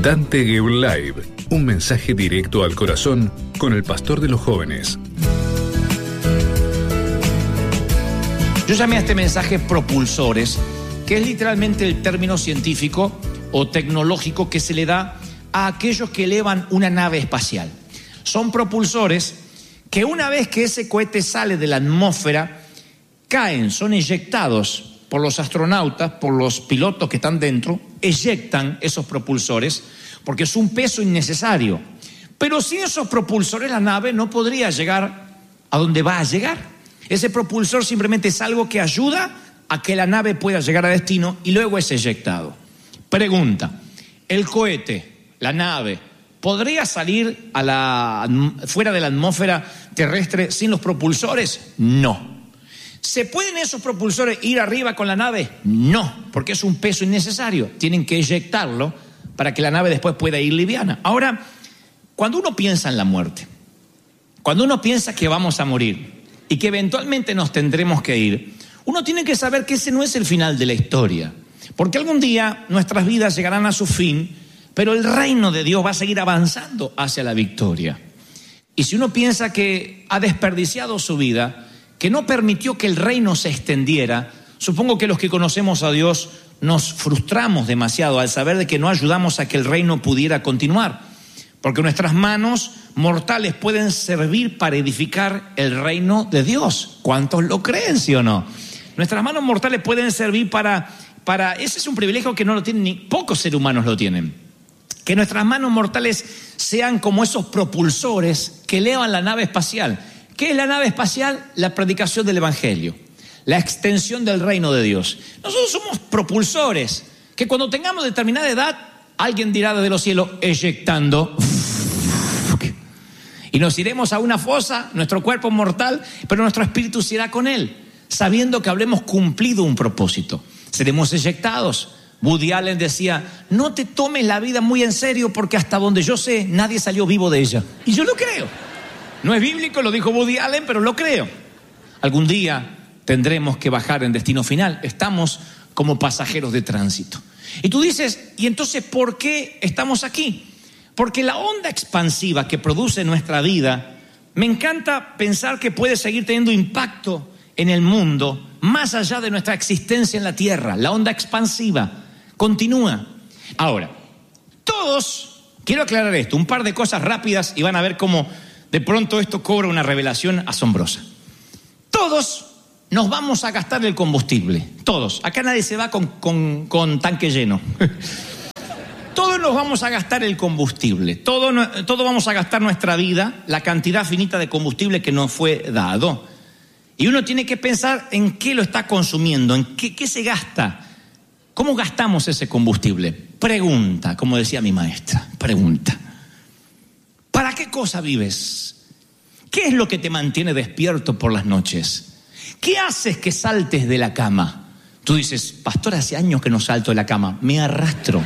Dante Gebel Live, un mensaje directo al corazón con el pastor de los jóvenes. Yo llamé a este mensaje propulsores, que es literalmente el término científico o tecnológico que se le da a aquellos que elevan una nave espacial. Son propulsores que una vez que ese cohete sale de la atmósfera, caen, son eyectados por los astronautas, por los pilotos que están dentro, eyectan esos propulsores porque es un peso innecesario. Pero sin esos propulsores la nave no podría llegar a donde va a llegar. Ese propulsor simplemente es algo que ayuda a que la nave pueda llegar a destino y luego es eyectado. Pregunta, ¿el cohete, la nave, podría salir fuera de la atmósfera terrestre sin los propulsores? No. ¿Se pueden esos propulsores ir arriba con la nave? No, porque es un peso innecesario. Tienen que eyectarlo para que la nave después pueda ir liviana. Ahora, cuando uno piensa en la muerte, cuando uno piensa que vamos a morir y que eventualmente nos tendremos que ir, uno tiene que saber que ese no es el final de la historia. Porque algún día nuestras vidas llegarán a su fin, pero el reino de Dios va a seguir avanzando hacia la victoria. Y si uno piensa que ha desperdiciado su vida, que no permitió que el reino se extendiera, supongo que los que conocemos a Dios nos frustramos demasiado al saber de que no ayudamos a que el reino pudiera continuar. Porque nuestras manos mortales pueden servir para edificar el reino de Dios. ¿Cuántos lo creen, sí o no? Nuestras manos mortales pueden servir para ese es un privilegio que no lo tienen, ni pocos seres humanos lo tienen. Que nuestras manos mortales sean como esos propulsores que elevan la nave espacial. ¿Qué es la nave espacial? La predicación del evangelio, la extensión del reino de Dios. Nosotros somos propulsores, que cuando tengamos determinada edad, alguien dirá desde los cielos, eyectando, y nos iremos a una fosa, nuestro cuerpo mortal, pero nuestro espíritu se irá con él, sabiendo que habremos cumplido un propósito. Seremos eyectados. Woody Allen decía, no te tomes la vida muy en serio porque hasta donde yo sé, nadie salió vivo de ella. Y yo lo creo. No es bíblico, lo dijo Woody Allen, pero lo creo. Algún día tendremos que bajar en destino final. Estamos como pasajeros de tránsito. Y tú dices, ¿y entonces por qué estamos aquí? Porque la onda expansiva que produce nuestra vida, me encanta pensar que puede seguir teniendo impacto en el mundo, más allá de nuestra existencia en la tierra. La onda expansiva continúa. Ahora, todos, quiero aclarar esto, un par de cosas rápidas y van a ver cómo de pronto esto cobra una revelación asombrosa. Todos nos vamos a gastar el combustible, todos. Acá nadie se va con tanque lleno. Todos nos vamos a gastar el combustible, todos vamos a gastar nuestra vida, la cantidad finita de combustible que nos fue dado. Y uno tiene que pensar en qué lo está consumiendo, en qué se gasta, cómo gastamos ese combustible. Pregunta, como decía mi maestra, pregunta. ¿Para qué cosa vives? ¿Qué es lo que te mantiene despierto por las noches? ¿Qué haces que saltes de la cama? Tú dices, pastor, hace años que no salto de la cama, me arrastro.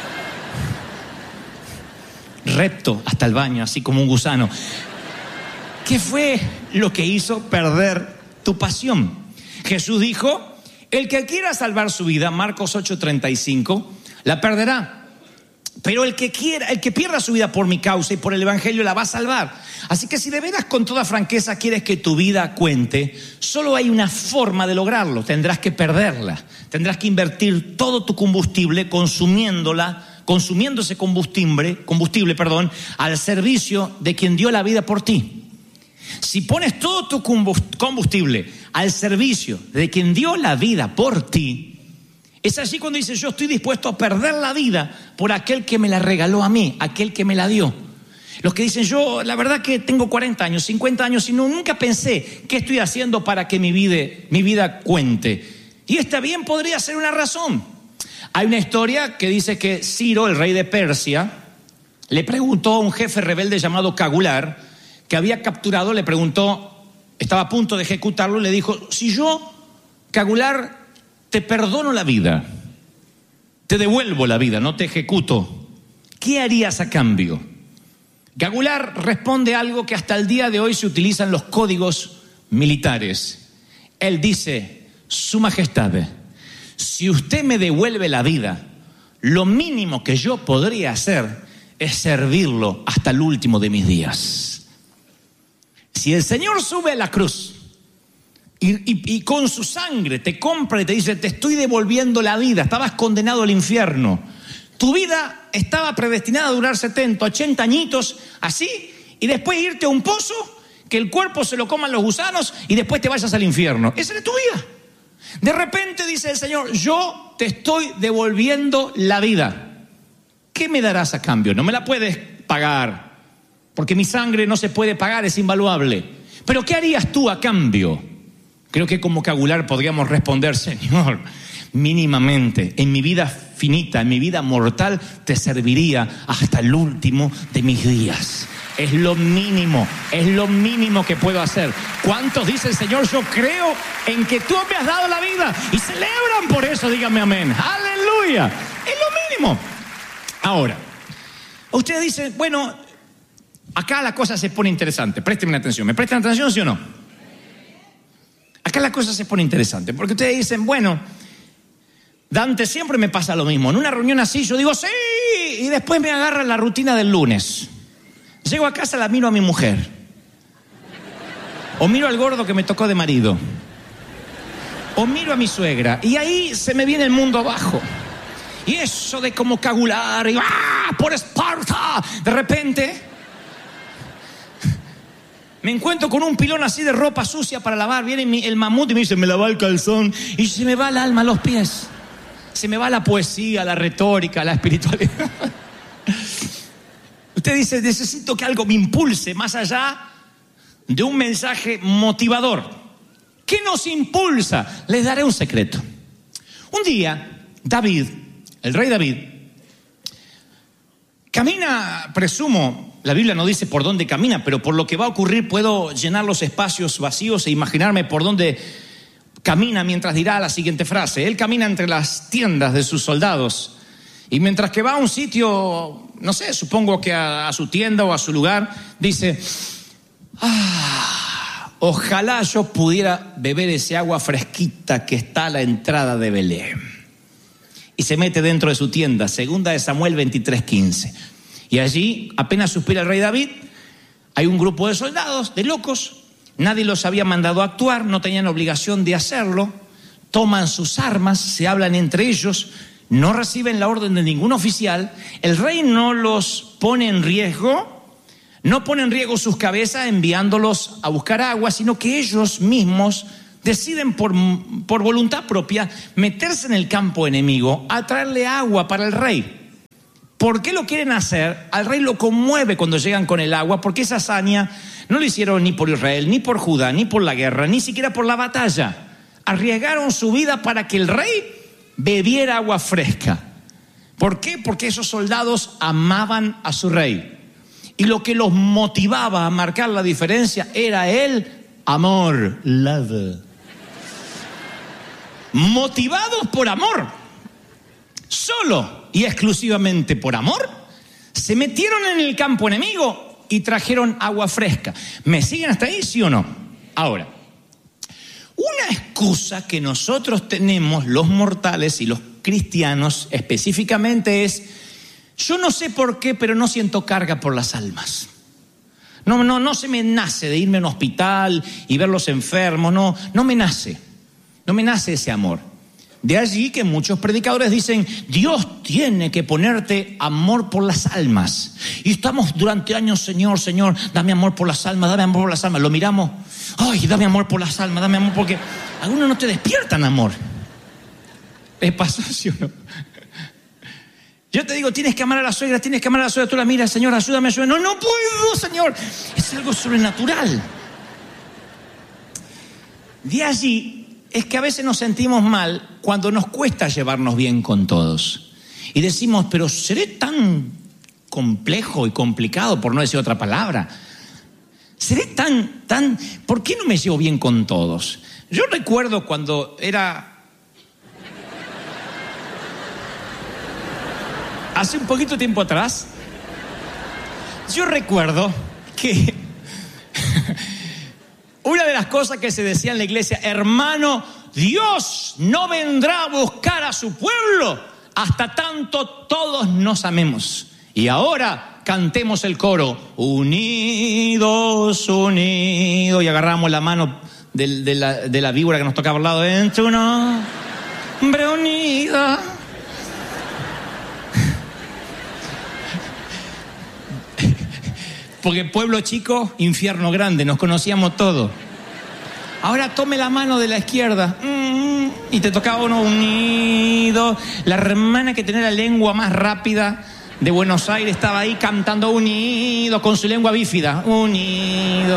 Recto hasta el baño, así como un gusano. ¿Qué fue lo que hizo perder tu pasión? Jesús dijo, el que quiera salvar su vida, Marcos 8:35, la perderá. Pero el que pierda su vida por mi causa y por el evangelio la va a salvar. Así que si de veras con toda franqueza quieres que tu vida cuente, solo hay una forma de lograrlo. Tendrás que perderla. Tendrás que invertir todo tu combustible consumiendo ese combustible, al servicio de quien dio la vida por ti. Si pones todo tu combustible al servicio de quien dio la vida por ti, es así cuando dices, yo estoy dispuesto a perder la vida por aquel que me la regaló a mí, aquel que me la dio. Los que dicen, yo la verdad que tengo 40 años, 50 años y nunca pensé qué estoy haciendo para que mi vida cuente. Y esta bien podría ser una razón. Hay una historia que dice que Ciro, el rey de Persia, le preguntó a un jefe rebelde llamado Cagular, que había capturado, le preguntó, estaba a punto de ejecutarlo, y le dijo, si yo, Cagular, te perdono la vida, te devuelvo la vida, no te ejecuto, ¿qué harías a cambio? Cagular responde algo que hasta el día de hoy se utiliza en los códigos militares. Él dice, Su Majestad, si usted me devuelve la vida, lo mínimo que yo podría hacer es servirlo hasta el último de mis días. Si el Señor sube a la cruz y con su sangre te compra y te dice, te estoy devolviendo la vida, estabas condenado al infierno, tu vida estaba predestinada a durar 70, 80 añitos, así, y después irte a un pozo, que el cuerpo se lo coman los gusanos y después te vayas al infierno. Esa era tu vida. De repente dice el Señor, yo te estoy devolviendo la vida. ¿Qué me darás a cambio? No me la puedes pagar, porque mi sangre no se puede pagar, es invaluable. Pero ¿qué harías tú a cambio? Creo que como Cagular podríamos responder, Señor, mínimamente, en mi vida finita, en mi vida mortal, te serviría hasta el último de mis días. Es lo mínimo que puedo hacer. ¿Cuántos dicen, Señor, yo creo en que tú me has dado la vida? Y celebran por eso, díganme amén. ¡Aleluya! Es lo mínimo. Ahora, ustedes dicen, bueno, acá la cosa se pone interesante. Préstenme atención. ¿Me prestan atención, sí o no? Acá la cosa se pone interesante, porque ustedes dicen, bueno, Dante, siempre me pasa lo mismo. En una reunión así yo digo, sí, y después me agarra la rutina del lunes. Llego a casa, la miro a mi mujer. O miro al gordo que me tocó de marido. O miro a mi suegra. Y ahí se me viene el mundo abajo. Y eso de como Cagular y ¡ah! ¡Por Esparta! De repente me encuentro con un pilón así de ropa sucia para lavar. Viene el mamut y me dice, me lava el calzón. Y se me va el alma a los pies. Se me va la poesía, la retórica, la espiritualidad. Usted dice, necesito que algo me impulse más allá de un mensaje motivador. ¿Qué nos impulsa? Les daré un secreto. Un día, David, el rey David, camina, presumo, la Biblia no dice por dónde camina, pero por lo que va a ocurrir puedo llenar los espacios vacíos e imaginarme por dónde camina mientras dirá la siguiente frase. Él camina entre las tiendas de sus soldados y mientras que va a un sitio, no sé, supongo que a su tienda o a su lugar, dice, ojalá yo pudiera beber ese agua fresquita que está a la entrada de Belén. Y se mete dentro de su tienda, 2 de Samuel 23:15. Y allí, apenas suspira el rey David, hay un grupo de soldados, de locos, nadie los había mandado a actuar, no tenían obligación de hacerlo, toman sus armas, se hablan entre ellos, no reciben la orden de ningún oficial, el rey no los pone en riesgo, no pone en riesgo sus cabezas enviándolos a buscar agua, sino que ellos mismos deciden por voluntad propia meterse en el campo enemigo a traerle agua para el rey. ¿Por qué lo quieren hacer? Al rey lo conmueve cuando llegan con el agua, porque esa hazaña no lo hicieron ni por Israel, ni por Judá, ni por la guerra, ni siquiera por la batalla. Arriesgaron su vida para que el rey bebiera agua fresca. ¿Por qué? Porque esos soldados amaban a su rey. Y lo que los motivaba a marcar la diferencia era el amor, love. Motivados por amor, solo y exclusivamente por amor, se metieron en el campo enemigo y trajeron agua fresca. ¿Me siguen hasta ahí, sí o no? Ahora, una excusa que nosotros tenemos, los mortales y los cristianos específicamente, es: yo no sé por qué, pero no siento carga por las almas. No se me nace de irme a un hospital y ver los enfermos, no me nace ese amor. De allí que muchos predicadores dicen, Dios tiene que ponerte amor por las almas. Y estamos durante años, Señor, dame amor por las almas, dame amor por las almas. Lo miramos, ay, dame amor por las almas, dame amor, porque algunos no te despiertan amor. ¿Les pasó, sí o no? Yo te digo, tienes que amar a la suegra, tú la miras, Señor, ayúdame. No puedo, Señor. Es algo sobrenatural. De allí es que a veces nos sentimos mal cuando nos cuesta llevarnos bien con todos. Y decimos, pero ¿seré tan complejo y complicado, por no decir otra palabra? ¿Seré tan... ¿Por qué no me llevo bien con todos? Yo recuerdo cuando era... Hace un poquito tiempo atrás, yo recuerdo que una de las cosas que se decía en la iglesia, hermano, Dios no vendrá a buscar a su pueblo hasta tanto todos nos amemos. Y ahora cantemos el coro, unidos, unidos, y agarramos la mano de la víbora que nos tocaba al lado, entre una hombre unida. Porque pueblo chico, infierno grande, nos conocíamos todos. Ahora tome la mano de la izquierda y te tocaba uno unido. La hermana que tenía la lengua más rápida de Buenos Aires estaba ahí cantando unido con su lengua bífida. Unido.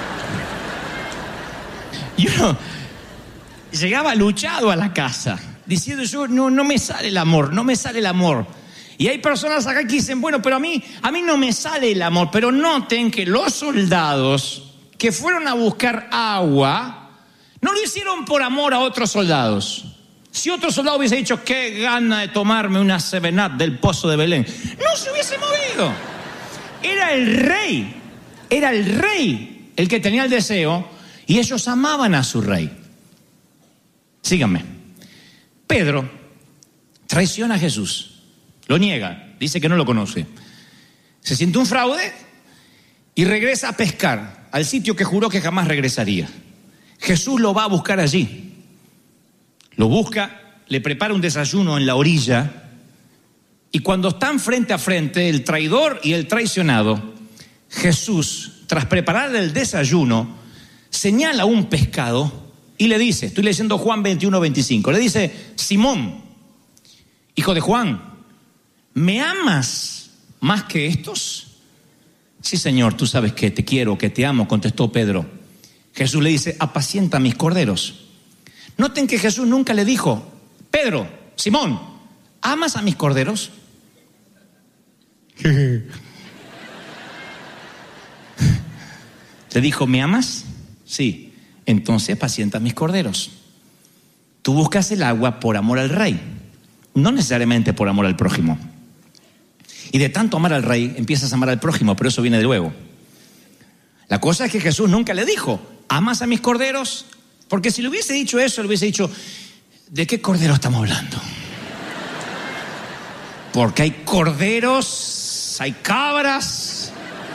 Y uno llegaba luchado a la casa diciendo yo no me sale el amor, no me sale el amor. Y hay personas acá que dicen, bueno, pero a mí no me sale el amor. Pero noten que los soldados que fueron a buscar agua, no lo hicieron por amor a otros soldados. Si otro soldado hubiese dicho, qué gana de tomarme una 7-Up del pozo de Belén, no se hubiese movido. Era el rey el que tenía el deseo, y ellos amaban a su rey. Síganme. Pedro traiciona a Jesús, lo niega, dice que no lo conoce. Se siente un fraude y regresa a pescar al sitio que juró que jamás regresaría. Jesús lo va a buscar allí. Lo busca, le prepara un desayuno en la orilla, y cuando están frente a frente, el traidor y el traicionado, Jesús, tras prepararle el desayuno, señala un pescado y le dice, estoy leyendo Juan 21:25, le dice, Simón, hijo de Juan, ¿me amas más que estos? Sí, Señor, tú sabes que te quiero, que te amo, contestó Pedro. Jesús le dice, apacienta mis corderos. Noten que Jesús nunca le dijo, Pedro, Simón, ¿amas a mis corderos? Le dijo, ¿me amas? Sí. Entonces apacienta mis corderos. Tú buscas el agua por amor al rey, no necesariamente por amor al prójimo. Y de tanto amar al rey, empiezas a amar al prójimo, pero eso viene de luego. La cosa es que Jesús nunca le dijo, ¿amas a mis corderos? Porque si le hubiese dicho eso, le hubiese dicho, ¿de qué cordero estamos hablando? Porque hay corderos, hay cabras.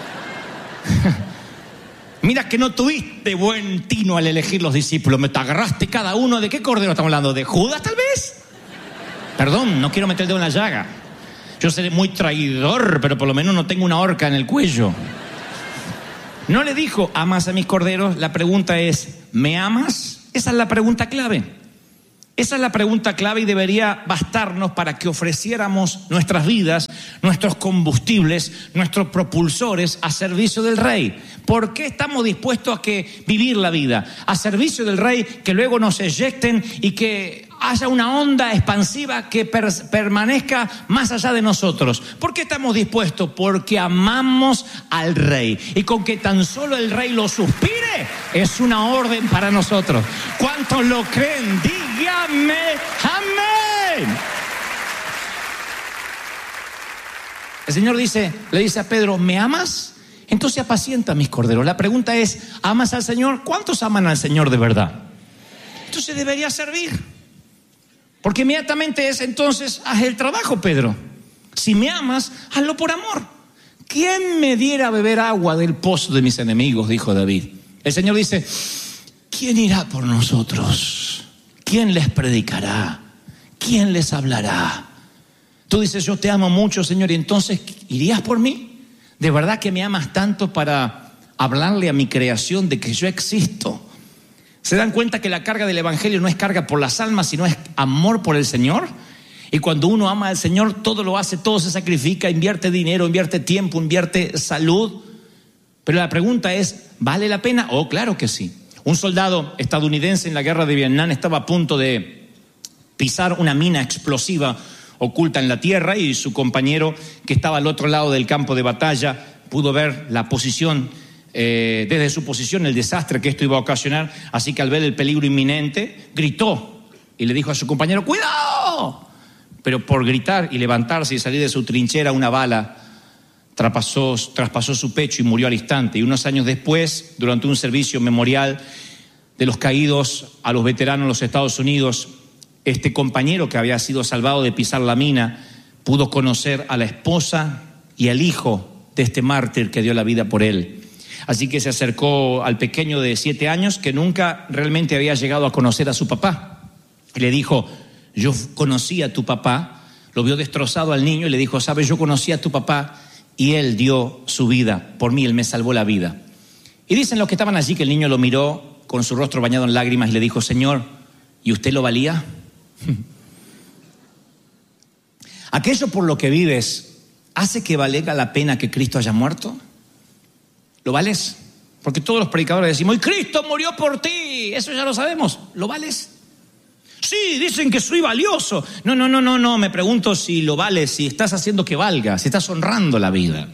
Mira que no tuviste buen tino al elegir los discípulos, me te agarraste cada uno. ¿De qué cordero estamos hablando? ¿De Judas tal vez? Perdón, no quiero meter el dedo en la llaga. Yo seré muy traidor, pero por lo menos no tengo una horca en el cuello. No le dijo, ¿amas a mis corderos? La pregunta es, ¿me amas? Esa es la pregunta clave. Esa es la pregunta clave y debería bastarnos para que ofreciéramos nuestras vidas, nuestros combustibles, nuestros propulsores a servicio del Rey. ¿Por qué estamos dispuestos a vivir la vida a servicio del Rey, que luego nos eyecten y que haya una onda expansiva que permanezca más allá de nosotros? ¿Por qué estamos dispuestos? Porque amamos al Rey. Y con que tan solo el Rey lo suspire, es una orden para nosotros. ¿Cuántos lo creen? Dígame amén. El Señor le dice a Pedro, ¿me amas? Entonces apacienta mis corderos. La pregunta es, ¿amas al Señor? ¿Cuántos aman al Señor de verdad? Entonces debería servir. Porque inmediatamente es entonces, haz el trabajo, Pedro. Si me amas, hazlo por amor. ¿Quién me diera a beber agua del pozo de mis enemigos?, dijo David. El Señor dice, ¿quién irá por nosotros? ¿Quién les predicará? ¿Quién les hablará? Tú dices, yo te amo mucho, Señor, y entonces, ¿irías por mí? ¿De verdad que me amas tanto para hablarle a mi creación de que yo existo? ¿Se dan cuenta que la carga del Evangelio no es carga por las almas, sino es amor por el Señor? Y cuando uno ama al Señor, todo lo hace, todo se sacrifica, invierte dinero, invierte tiempo, invierte salud. Pero la pregunta es, ¿vale la pena? Oh, claro que sí. Un soldado estadounidense en la guerra de Vietnam estaba a punto de pisar una mina explosiva oculta en la tierra, y su compañero, que estaba al otro lado del campo de batalla, pudo ver la posición, desde su posición, el desastre que esto iba a ocasionar. Así que al ver el peligro inminente, gritó y le dijo a su compañero, ¡cuidado! Pero por gritar y levantarse y salir de su trinchera, una bala traspasó su pecho y murió al instante. Y unos años después, durante un servicio memorial de los caídos a los veteranos de los Estados Unidos, este compañero que había sido salvado de pisar la mina pudo conocer a la esposa y al hijo de este mártir que dio la vida por él. Así que se acercó al pequeño de 7 años que nunca realmente había llegado a conocer a su papá. Y le dijo: yo conocí a tu papá. Lo vio destrozado al niño y le dijo: sabes, yo conocí a tu papá y él dio su vida por mí, él me salvó la vida. Y dicen los que estaban allí que el niño lo miró con su rostro bañado en lágrimas y le dijo: Señor, ¿y usted lo valía? ¿Aquello por lo que vives hace que valga la pena que Cristo haya muerto? ¿Lo vales? Porque todos los predicadores decimos: ¡y Cristo murió por ti! Eso ya lo sabemos. ¿Lo vales? Sí, dicen que soy valioso. No, me pregunto si lo vales, si estás haciendo que valga, si estás honrando la vida.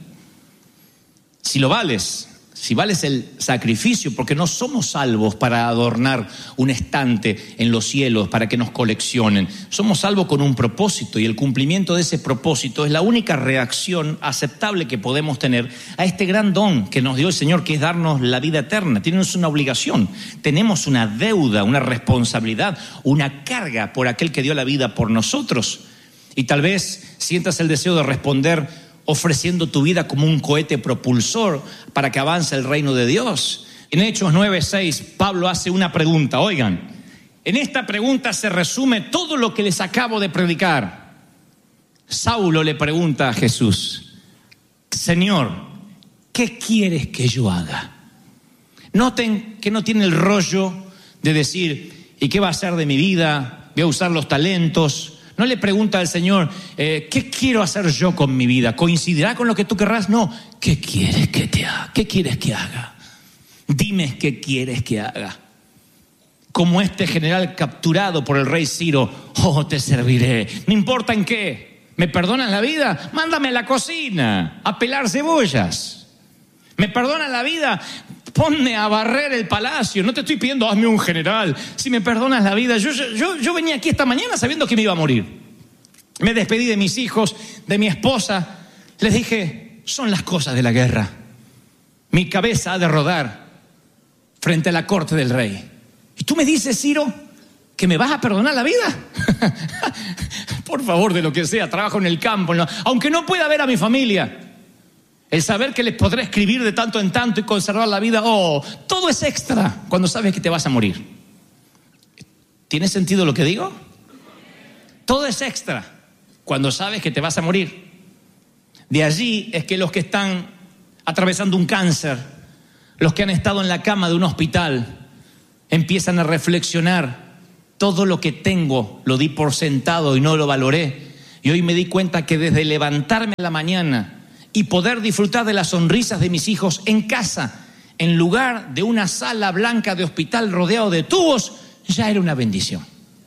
Si lo vales, si vales el sacrificio, porque no somos salvos para adornar un estante en los cielos, para que nos coleccionen. Somos salvos con un propósito, y el cumplimiento de ese propósito es la única reacción aceptable que podemos tener a este gran don que nos dio el Señor, que es darnos la vida eterna. Tenemos una obligación, tenemos una deuda, una responsabilidad, una carga por aquel que dio la vida por nosotros. Y tal vez sientas el deseo de responder ofreciendo tu vida como un cohete propulsor para que avance el reino de Dios. En Hechos 9:6, Pablo hace una pregunta. Oigan, en esta pregunta se resume todo lo que les acabo de predicar. Saulo le pregunta a Jesús: Señor, ¿qué quieres que yo haga? Noten que no tiene el rollo de decir: ¿y qué va a hacer de mi vida? Voy a usar los talentos. No le pregunta al Señor: ¿qué quiero hacer yo con mi vida? ¿Coincidirá con lo que tú querrás? No. ¿Qué quieres que te haga? ¿Qué quieres que haga? Dime qué quieres que haga. Como este general capturado por el rey Ciro: oh, te serviré. No importa en qué. ¿Me perdonas la vida? Mándame a la cocina a pelar cebollas. ¿Me perdonas la vida? Ponme a barrer el palacio. No te estoy pidiendo: hazme un general. Si me perdonas la vida, yo venía aquí esta mañana sabiendo que me iba a morir. Me despedí de mis hijos, de mi esposa. Les dije: son las cosas de la guerra. Mi cabeza ha de rodar frente a la corte del rey. ¿Y tú me dices, Ciro, que me vas a perdonar la vida? Por favor, de lo que sea, trabajo en el campo, aunque no pueda ver a mi familia. El saber que les podré escribir de tanto en tanto y conservar la vida, todo es extra cuando sabes que te vas a morir. ¿Tiene sentido lo que digo? Todo es extra cuando sabes que te vas a morir. De allí es que los que están atravesando un cáncer, los que han estado en la cama de un hospital, empiezan a reflexionar: todo lo que tengo lo di por sentado y no lo valoré. Y hoy me di cuenta que desde levantarme en la mañana y poder disfrutar de las sonrisas de mis hijos en casa, en lugar de una sala blanca de hospital rodeado de tubos, ya era una bendición.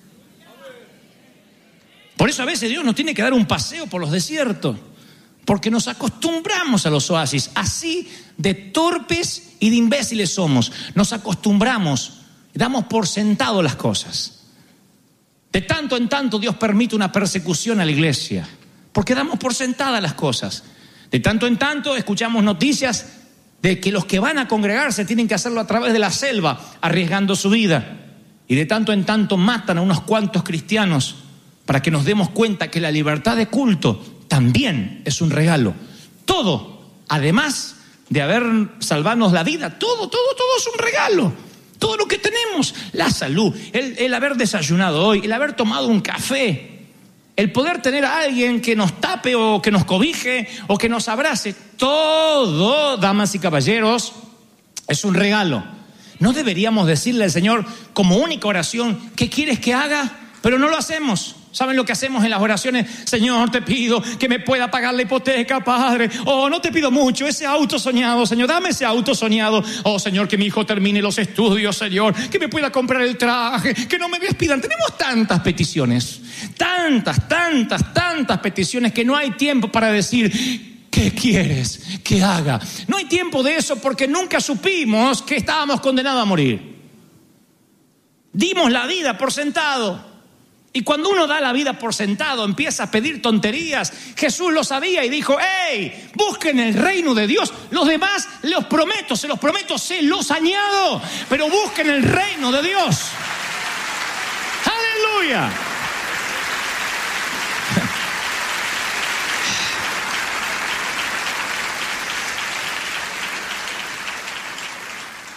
Por eso a veces Dios nos tiene que dar un paseo por los desiertos, porque nos acostumbramos a los oasis. Así de torpes y de imbéciles somos. Nos acostumbramos, damos por sentado las cosas. De tanto en tanto Dios permite una persecución a la iglesia, porque damos por sentadas las cosas. De tanto en tanto escuchamos noticias de que los que van a congregarse tienen que hacerlo a través de la selva, arriesgando su vida. Y de tanto en tanto matan a unos cuantos cristianos para que nos demos cuenta que la libertad de culto también es un regalo. Todo, además de haber salvarnos la vida, todo es un regalo. Todo lo que tenemos, la salud, el haber desayunado hoy, el haber tomado un café, el poder tener a alguien que nos tape o que nos cobije o que nos abrace, todo, damas y caballeros, es un regalo. ¿No deberíamos decirle al Señor como única oración: ¿qué quieres que haga? Pero no lo hacemos. ¿Saben lo que hacemos en las oraciones? Señor, te pido que me pueda pagar la hipoteca, Padre. No te pido mucho, ese auto soñado, Señor, dame ese auto soñado. Señor, que mi hijo termine los estudios, Señor, que me pueda comprar el traje, que no me despidan. Tenemos tantas peticiones, tantas peticiones que no hay tiempo para decir: ¿qué quieres que haga? No hay tiempo de eso porque nunca supimos que estábamos condenados a morir. Dimos la vida por sentado. Y cuando uno da la vida por sentado, empieza a pedir tonterías. Jesús lo sabía y dijo: ¡hey! Busquen el reino de Dios. Los demás se los prometo, se los añado. Pero busquen el reino de Dios. ¡Aleluya!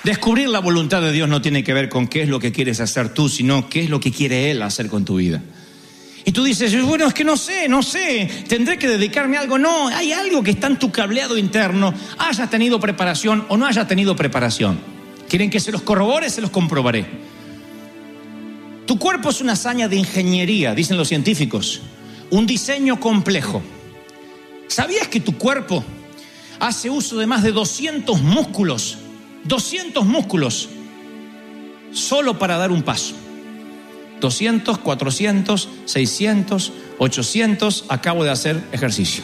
Descubrir la voluntad de Dios no tiene que ver con qué es lo que quieres hacer tú, sino qué es lo que quiere Él hacer con tu vida. Y tú dices, bueno, es que no sé, tendré que dedicarme a algo. No, hay algo que está en tu cableado interno, hayas tenido preparación o no hayas tenido preparación. ¿Quieren que se los corrobore? Se los comprobaré. Tu cuerpo es una hazaña de ingeniería, dicen los científicos, un diseño complejo. ¿Sabías que tu cuerpo hace uso de más de 200 músculos solo para dar un paso? 200, 400, 600, 800, acabo de hacer ejercicio.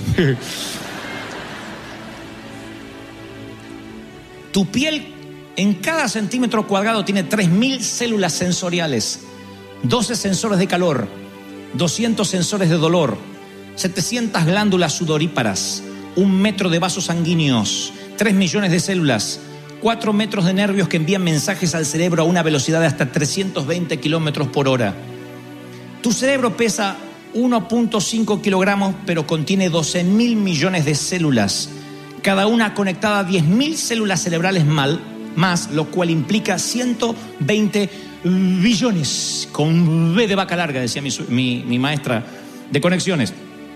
Tu piel en cada centímetro cuadrado tiene 3.000 células sensoriales, 12 sensores de calor, 200 sensores de dolor, 700 glándulas sudoríparas, 1 metro de vasos sanguíneos, 3 millones de células, 4 metros de nervios que envían mensajes al cerebro a una velocidad de hasta 320 kilómetros por hora. Tu cerebro pesa 1.5 kilogramos, pero contiene 12.000 millones de células, cada una conectada a 10.000 células cerebrales más, lo cual implica 120 billones, con B de vaca larga, decía mi maestra de conexiones.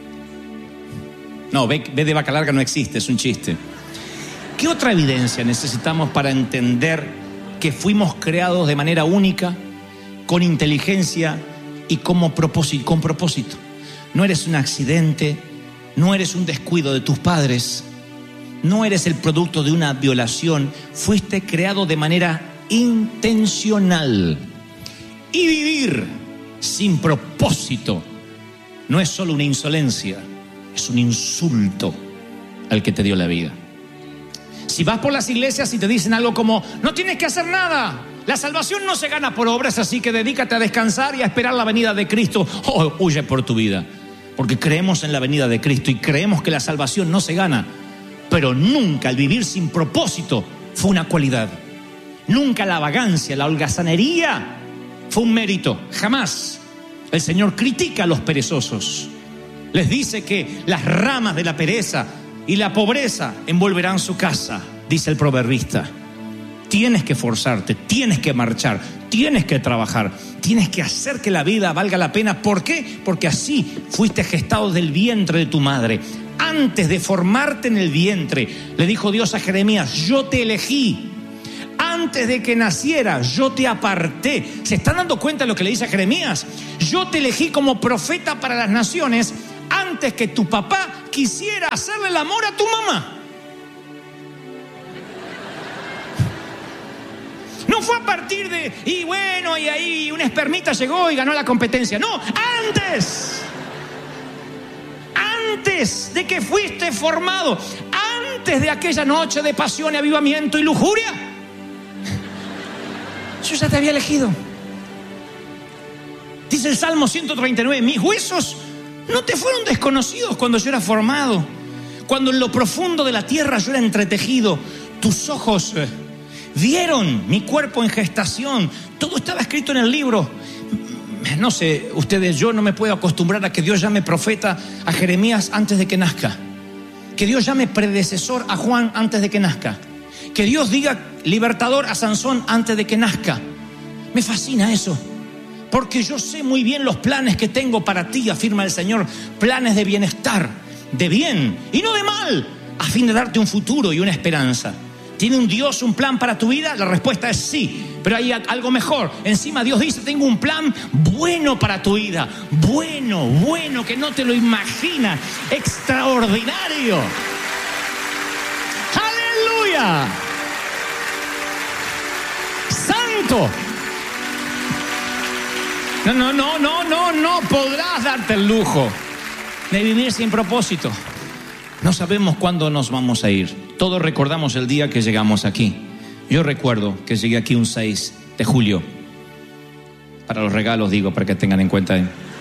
No, B de vaca larga no existe, es un chiste. ¿Qué otra evidencia necesitamos para entender que fuimos creados de manera única, con inteligencia y con propósito? No eres un accidente, no eres un descuido de tus padres, no eres el producto de una violación, fuiste creado de manera intencional. Y vivir sin propósito no es solo una insolencia, es un insulto al que te dio la vida. Si vas por las iglesias y te dicen algo como, no tienes que hacer nada, la salvación no se gana por obras, así que dedícate a descansar y a esperar la venida de Cristo, huye por tu vida, porque creemos en la venida de Cristo y creemos que la salvación no se gana, pero nunca el vivir sin propósito fue una cualidad, nunca la vagancia, la holgazanería fue un mérito, jamás. El Señor critica a los perezosos, les dice que las ramas de la pereza y la pobreza envolverán su casa, dice el proverbista. Tienes que forzarte, tienes que marchar, tienes que trabajar, tienes que hacer que la vida valga la pena. ¿Por qué? Porque así fuiste gestado del vientre de tu madre. Antes de formarte en el vientre, le dijo Dios a Jeremías, yo te elegí. Antes de que naciera, yo te aparté. ¿Se están dando cuenta de lo que le dice a Jeremías? Yo te elegí como profeta para las naciones antes que tu papá quisiera hacerle el amor a tu mamá. No fue a partir de, y bueno, y ahí una espermita llegó y ganó la competencia. No, antes de que fuiste formado, antes de aquella noche de pasión y avivamiento y lujuria, yo ya te había elegido. Dice el Salmo 139, mis huesos no te fueron desconocidos cuando yo era formado, cuando en lo profundo de la tierra yo era entretejido. Tus ojos vieron mi cuerpo en gestación. Todo estaba escrito en el libro. No sé, ustedes, yo no me puedo acostumbrar a que Dios llame profeta a Jeremías antes de que nazca, que Dios llame predecesor a Juan antes de que nazca, que Dios diga libertador a Sansón antes de que nazca. Me fascina eso, porque yo sé muy bien los planes que tengo para ti, afirma el Señor, planes de bienestar, de bien y no de mal, a fin de darte un futuro y una esperanza. ¿Tiene un Dios un plan para tu vida? La respuesta es sí, pero hay algo mejor. Encima Dios dice, tengo un plan bueno para tu vida. Bueno, que no te lo imaginas. Extraordinario. ¡Aleluya! ¡Santo! No podrás darte el lujo de vivir sin propósito. No sabemos cuándo nos vamos a ir. Todos recordamos el día que llegamos aquí. Yo recuerdo que llegué aquí un 6 de julio. Para los regalos, digo, para que tengan en cuenta.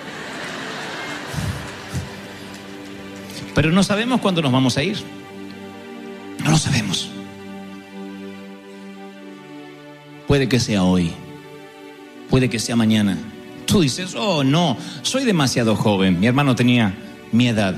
Pero no sabemos cuándo nos vamos a ir. No lo sabemos. Puede que sea hoy. Puede que sea mañana. Tú dices, oh no, soy demasiado joven. Mi hermano tenía mi edad,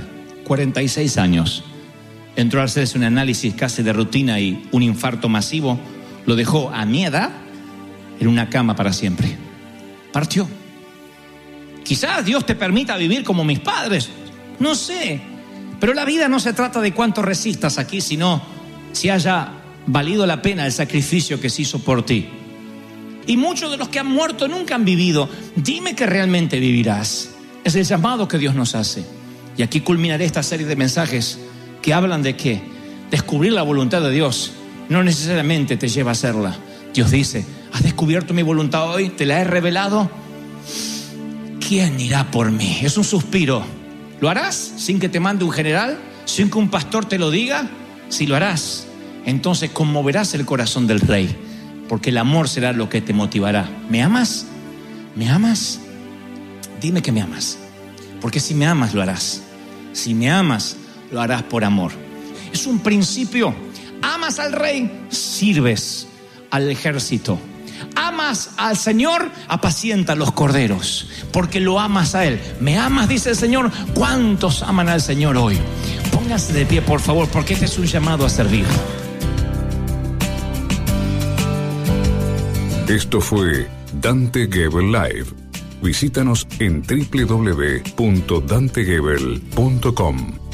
46 años. Entró a hacerse un análisis casi de rutina y un infarto masivo lo dejó a mi edad en una cama para siempre. Partió. Quizás Dios te permita vivir como mis padres, no sé, pero la vida no se trata de cuánto resistas aquí, sino si haya valido la pena el sacrificio que se hizo por ti. Y muchos de los que han muerto nunca han vivido. Dime que realmente vivirás. Es el llamado que Dios nos hace. Y aquí culminaré esta serie de mensajes que hablan de que descubrir la voluntad de Dios no necesariamente te lleva a hacerla. Dios dice: ¿has descubierto mi voluntad hoy? ¿Te la he revelado? ¿Quién irá por mí? Es un suspiro. ¿Lo harás sin que te mande un general? ¿Sin que un pastor te lo diga? Si lo harás, entonces conmoverás el corazón del Rey, porque el amor será lo que te motivará. ¿Me amas? ¿Me amas? Dime que me amas, porque si me amas lo harás. Si me amas, lo harás por amor. Es un principio. Amas al Rey, sirves al ejército. Amas al Señor, apacienta los corderos, porque lo amas a Él. ¿Me amas?, dice el Señor. ¿Cuántos aman al Señor hoy? Pónganse de pie, por favor, porque este es un llamado a servir. Esto fue Dante Gebel Live. Visítanos en www.dantegebel.com.